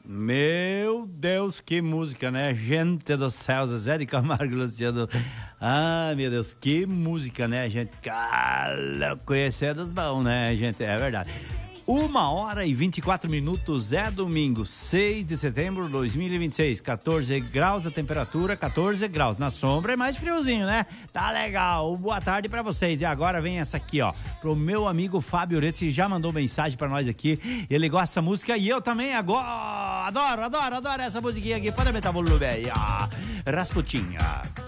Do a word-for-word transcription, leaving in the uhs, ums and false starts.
Meu Deus, que música, né? Gente do céu, Zezé de Camargo e Luciano. Ah, meu Deus, que música, né, gente? Cara, conhecer dos bons, né, gente? É verdade. Uma hora e vinte e quatro minutos, é domingo, seis de setembro de dois mil e vinte e seis, quatorze graus a temperatura, quatorze graus. Na sombra é mais friozinho, né? Tá legal. Boa tarde pra vocês. E agora vem essa aqui, ó, pro meu amigo Fábio Oretes, que já mandou mensagem pra nós aqui. Ele gosta dessa música e eu também agora. Adoro, adoro, adoro essa musiquinha aqui. Pode aumentar o volume aí, ó. Rasputinha.